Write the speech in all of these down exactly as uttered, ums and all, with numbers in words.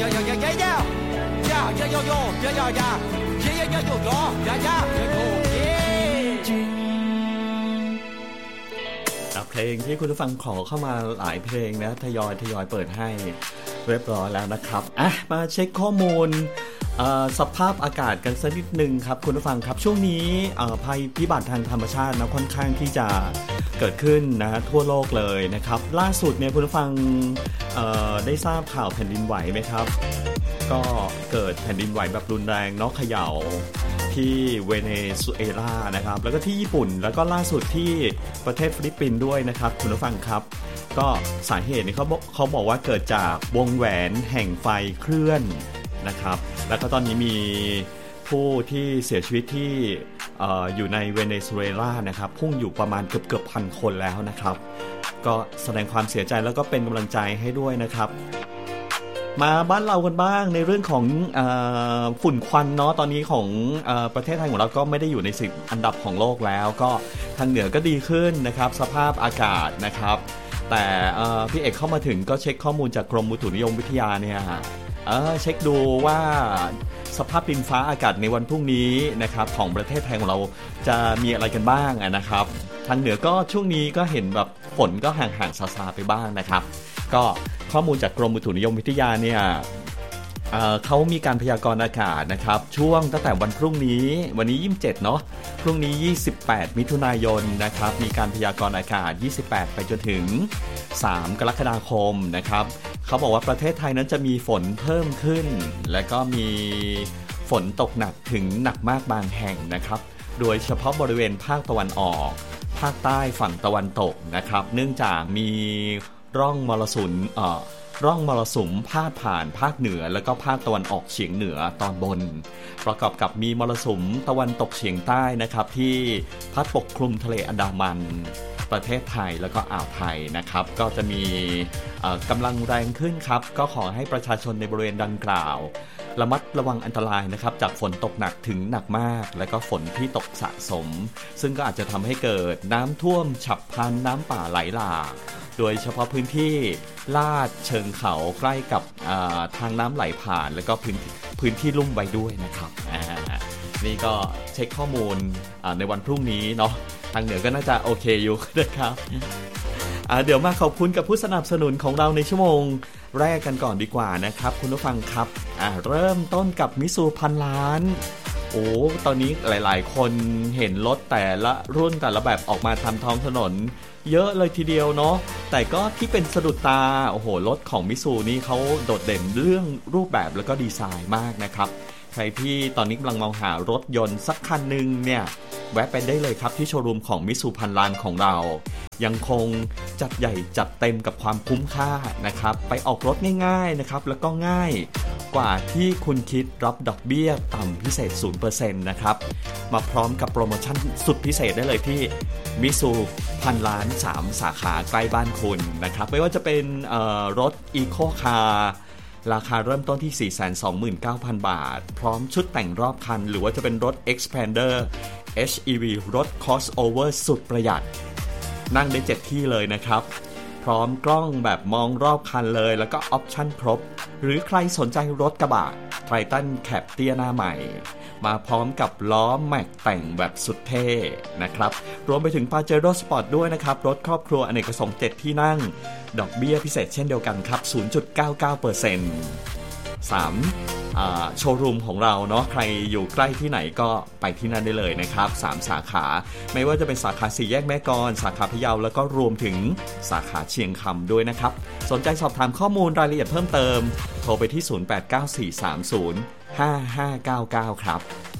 呀呀呀呀呀呀呀呀呀呀呀呀呀呀呀呀呀เพลงที่คุณผู้ฟังขอเข้ามาหลายเพลงนะทยอยทยอยเปิดให้เรียบร้อยแล้วนะครับอ่ะมาเช็คข้อมูลสภาพอากาศกันสักนิดนึงครับคุณผู้ฟังครับช่วงนี้ภัยพิบัติทางธรรมชาตินะค่อนข้างที่จะเกิดขึ้นนะทั่วโลกเลยนะครับล่าสุดเนี่ยคุณผู้ฟังได้ทราบข่าวแผ่นดินไหวไหมครับก็เกิดแผ่นดินไหวแบบรุนแรงเนาะเขย่าที่เวเนซุเอลานะครับแล้วก็ที่ญี่ปุ่นแล้วก็ล่าสุดที่ประเทศฟิลิปปินส์ด้วยนะครับคุณผู้ฟังครับก็สาเหตุนี่เขาเขาบอกว่าเกิดจากวงแหวนแห่งไฟเคลื่อนนะครับแล้วก็ตอนนี้มีผู้ที่เสียชีวิตที่ อ, อ, อยู่ในเวเนซุเอลานะครับพุ่งอยู่ประมาณเกือบเกือบพันคนแล้วนะครับก็แสดงความเสียใจแล้วก็เป็นกำลังใจให้ด้วยนะครับมาบ้านเรากันบ้างในเรื่องของเอ่อฝุ่นควันเนาะตอนนี้ของเอ่อประเทศไทยของเราก็ไม่ได้อยู่ในสิบอันดับของโลกแล้วก็ทางเหนือก็ดีขึ้นนะครับสภาพอากาศนะครับแต่เอ่อพี่เอกเข้ามาถึงก็เช็คข้อมูลจากกรมอุตุนิยมวิทยาเนี่ยเออเช็คดูว่าสภาพดินฟ้าอากาศในวันพรุ่งนี้นะครับของประเทศไทยของเราจะมีอะไรกันบ้างนะครับทางเหนือก็ช่วงนี้ก็เห็นแบบฝนก็ห่างๆซาๆไปบ้างนะครับก็ข้อมูลจากกรมอุตุนิยมวิทยาเนี่ย เอ่อ เขามีการพยากรณ์อากาศนะครับช่วงตั้งแต่วันพรุ่งนี้วันนี้ยี่สิบเจ็ดเนาะพรุ่งนี้ยี่สิบแปดมิถุนายนนะครับมีการพยากรณ์อากาศยี่สิบแปดไปจนถึงสามกรกฎาคมนะครับเขาบอกว่าประเทศไทยนั้นจะมีฝนเพิ่มขึ้นและก็มีฝนตกหนักถึงหนักมากบางแห่งนะครับโดยเฉพาะบริเวณภาคตะวันออกภาคใต้ฝั่งตะวันตกนะครับเนื่องจากมีร่องมรสุมเอ่อร่องมรสุมพาดผ่านภาคเหนือแล้วก็ภาคตะวันออกเฉียงเหนือตอนบนประกอบกับมีมรสุมตะวันตกเฉียงใต้นะครับที่พัดปกคลุมทะเลอันดามันประเทศไทยแล้วก็อ่าวไทยนะครับก็จะมีกำลังแรงขึ้นครับก็ขอให้ประชาชนในบริเวณดังกล่าวระมัดระวังอันตรายนะครับจากฝนตกหนักถึงหนักมากและก็ฝนที่ตกสะสมซึ่งก็อาจจะทำให้เกิดน้ำท่วมฉับพลันน้ำป่าไหลหลากโดยเฉพาะพื้นที่ลาดเชิงเขาใกล้กับทางน้ำไหลผ่านแล้วก็พื้นพื้นที่ลุ่มไว้ด้วยนะครับนี่ก็เช็คข้อมูลในวันพรุ่งนี้เนาะทางเหนือก็น่าจะโอเคอยู่นะครับเดี๋ยวมาขอบคุณกับผู้สนับสนุนของเราในชั่วโมงแรกกันก่อนดีกว่านะครับคุณผู้ฟังครับเริ่มต้นกับมิซูพันล้านโอ้ตอนนี้หลายๆคนเห็นรถแต่ละรุ่นแต่ละแบบออกมาทำท้องถนนเยอะเลยทีเดียวเนาะแต่ก็ที่เป็นสะดุดตาโอ้โหรถของมิซูนี่เขาโดดเด่นเรื่องรูปแบบแล้วก็ดีไซน์มากนะครับใครที่ตอนนี้กำลังมองหารถยนต์สักคันหนึ่งเนี่ยแวะไปได้เลยครับที่โชว์รูมของมิซูพันล้านของเรายังคงจัดใหญ่จัดเต็มกับความคุ้มค่านะครับไปออกรถง่ายๆนะครับแล้วก็ง่ายกว่าที่คุณคิดรับดอกเบี้ยต่ำพิเศษ ศูนย์เปอร์เซ็นต์ นะครับมาพร้อมกับโปรโมชั่นสุดพิเศษได้เลยที่มิซูพันล้านสามสาขาใกล้บ้านคุณนะครับไม่ว่าจะเป็นรถอีโคคาร์ราคาเริ่มต้นที่ สี่แสนสองหมื่นเก้าพัน บาทพร้อมชุดแต่งรอบคันหรือว่าจะเป็นรถ Expander เอช อี วี รถ Crossover สุดประหยัดนั่งได้เจ็ดที่เลยนะครับพร้อมกล้องแบบมองรอบคันเลยแล้วก็ออปชั่นครบหรือใครสนใจรถกระบะ Triton แคปเตี้ยหน้าใหม่มาพร้อมกับล้อแม็กแต่งแบบสุดเท่นะครับรวมไปถึง Pajero Sport ด้วยนะครับรถครอบครัวอเนกประสงค์เจ็ดที่นั่งดอกเบี้ยพิเศษเช่นเดียวกันครับ ศูนย์จุดเก้าเก้าเปอร์เซ็นต์ สามอ่าโชว์รูมของเราเนาะใครอยู่ใกล้ที่ไหนก็ไปที่นั่นได้เลยนะครับสามสาขาไม่ว่าจะเป็นสาขาสี่แยกแม่กลสาขาพะเยาแล้วก็รวมถึงสาขาเชียงคำด้วยนะครับสนใจสอบถามข้อมูลรายละเอียดเพิ่มเติมโทรไปที่ศูนย์ แปด เก้า สี่ สาม ศูนย์ ห้า ห้า เก้า เก้าครับ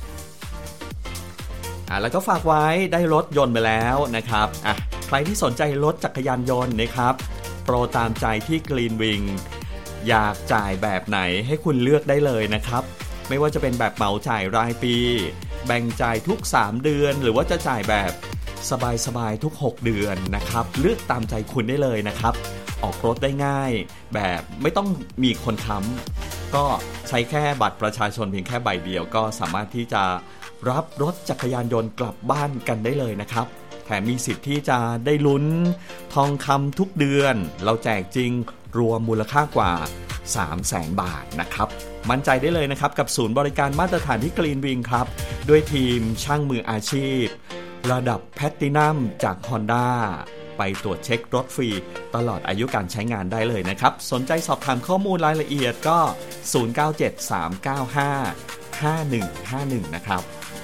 อ่าแล้วก็ฝากไว้ได้รถยนต์ไปแล้วนะครับอ่ะใครที่สนใจรถจักรยานยนต์นะครับโปรตามใจที่ Green Wingอยากจ่ายแบบไหนให้คุณเลือกได้เลยนะครับไม่ว่าจะเป็นแบบเหมาจ่ายรายปีแบ่งจ่ายทุกสามเดือนหรือว่าจะจ่ายแบบสบายๆทุกหกเดือนนะครับเลือกตามใจคุณได้เลยนะครับออกรถได้ง่ายแบบไม่ต้องมีคนค้ำก็ใช้แค่บัตรประชาชนเพียงแค่ใบเดียวก็สามารถที่จะรับรถจักรยานยนต์กลับบ้านกันได้เลยนะครับแถมมีสิทธิ์ที่จะได้ลุ้นทองคำทุกเดือนเราแจกจริงรวมมูลค่ากว่า สามแสน บาทนะครับมั่นใจได้เลยนะครับกับศูนย์บริการมาตรฐานที่ Green Wing ครับด้วยทีมช่างมืออาชีพระดับแพลตินัมจาก Honda ไปตรวจเช็ครถฟรีตลอดอายุการใช้งานได้เลยนะครับสนใจสอบถามข้อมูลรายละเอียดก็ศูนย์ เก้า เจ็ด สาม เก้า ห้า ห้า หนึ่ง ห้า หนึ่งนะครับ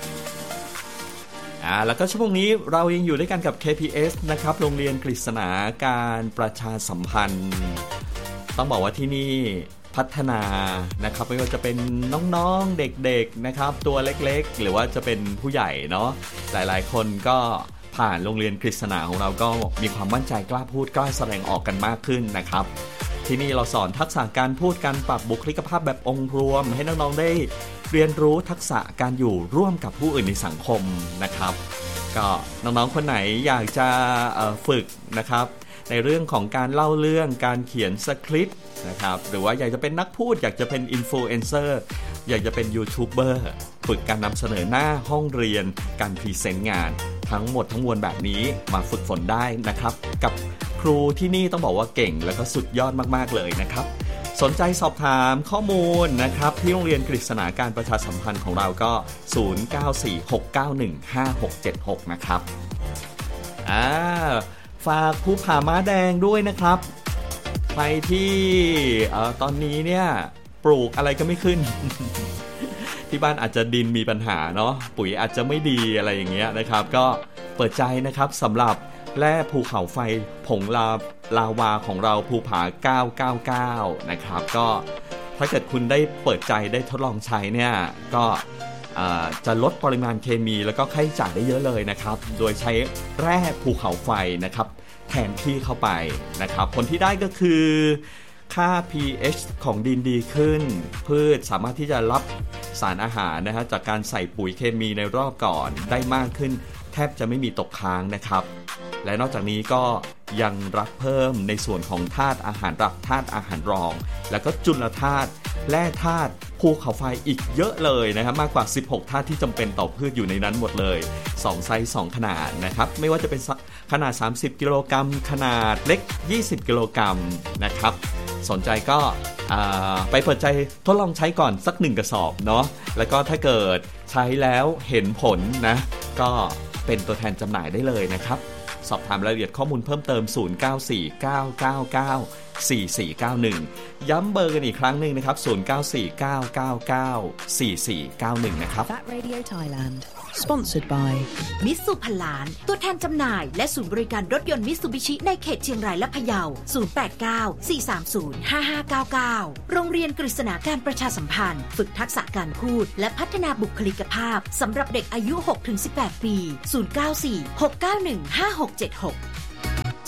อ่าแล้วก็ชั่วโมงนี้เรายังอยู่ด้วยกันกับ เค พี เอส นะครับโรงเรียนกฤษณาการประชาสัมพันธ์ต้องบอกว่าที่นี่พัฒนานะครับไม่ว่าจะเป็นน้องๆเด็กๆนะครับตัวเล็กๆหรือว่าจะเป็นผู้ใหญ่เนาะหลายๆคนก็ผ่านโรงเรียนกฤษณาของเราก็มีความมั่นใจกล้าพูดกล้าแสดงออกกันมากขึ้นนะครับที่นี่เราสอนทักษะการพูดการปรับบุคลิกภาพแบบองค์รวมให้น้องๆได้เรียนรู้ทักษะการอยู่ร่วมกับผู้อื่นในสังคมนะครับก็น้องๆคนไหนอยากจะฝึกนะครับในเรื่องของการเล่าเรื่องการเขียนสคริปต์นะครับหรือว่าอยากจะเป็นนักพูดอยากจะเป็นอินฟลูเอนเซอร์อยากจะเป็นยูทูบเบอร์ฝึกการนำเสนอหน้าห้องเรียนการพรีเซนต์งานทั้งหมดทั้งมวลแบบนี้มาฝึกฝนได้นะครับกับครูที่นี่ต้องบอกว่าเก่งแล้วก็สุดยอดมากๆเลยนะครับสนใจสอบถามข้อมูลนะครับที่โรงเรียนกฤษณาการประชาสัมพันธ์ของเราก็ศูนย์ เก้า สี่ หก เก้า หนึ่ง ห้า หก เจ็ด หกนะครับอ่าฝากภูผาม้าแดงด้วยนะครับใครที่เอ่อตอนนี้เนี่ยปลูกอะไรก็ไม่ขึ้น ที่บ้านอาจจะดินมีปัญหาเนาะปุ๋ยอาจจะไม่ดีอะไรอย่างเงี้ยนะครับก็เปิดใจนะครับสำหรับแร่ภูเขาไฟผงลาลาวาของเราภูผาเก้าเก้าเก้านะครับก็ถ้าเกิดคุณได้เปิดใจได้ทดลองใช้เนี่ยก็จะลดปริมาณเคมีแล้วก็ค่าใช้จ่ายได้เยอะเลยนะครับโดยใช้แร่ภูเขาไฟนะครับแทนที่เข้าไปนะครับผลที่ได้ก็คือค่า pH ของดินดีขึ้นพืชสามารถที่จะรับสารอาหารนะฮะจากการใส่ปุ๋ยเคมีในรอบก่อนได้มากขึ้นแทบจะไม่มีตกค้างนะครับและนอกจากนี้ก็ยังรับเพิ่มในส่วนของธาตุอาหารหลักธาตุอาหารรองแล้วก็จุลธาตุแร่ธาตุภูเขาไฟอีกเยอะเลยนะครับมากกว่าสิบหกธาตุที่จำเป็นต่อพืชอยู่ในนั้นหมดเลยสองไซส์สองขนาดนะครับไม่ว่าจะเป็นขนาดสามสิบกิโลกรัมขนาดเล็กยี่สิบกิโลกรัมนะครับสนใจก็ไปเปิดใจทดลองใช้ก่อนสักหนึ่งกระสอบเนาะแล้วก็ถ้าเกิดใช้แล้วเห็นผลนะก็เป็นตัวแทนจำหน่ายได้เลยนะครับสอบถามรายละเอียดข้อมูลเพิ่มเติมศูนย์ เก้า สี่ เก้า เก้า เก้า สี่ สี่ เก้า หนึ่งย้ำเบอร์กันอีกครั้งหนึ่งนะครับศูนย์ เก้า สี่ เก้า เก้า เก้า สี่ สี่ เก้า หนึ่งนะครับ Fat Radio Thailand Sponsored by มิตซูพันล้านตัวแทนจำหน่ายและศูนย์บริการรถยนต์มิตซูบิชิในเขตเชียงรายและพะเยาศูนย์ แปด เก้า สี่ สาม ศูนย์ ห้า ห้า เก้า เก้าโรงเรียนกฤษณาการประชาสัมพันธ์ฝึกทักษะการพูดและพัฒนาบุคลิกภาพสำหรับเด็กอายุ หกถึงสิบแปด ปีศูนย์ เก้า สี่ หก เก้า หนึ่ง ห้า หก เจ็ด หก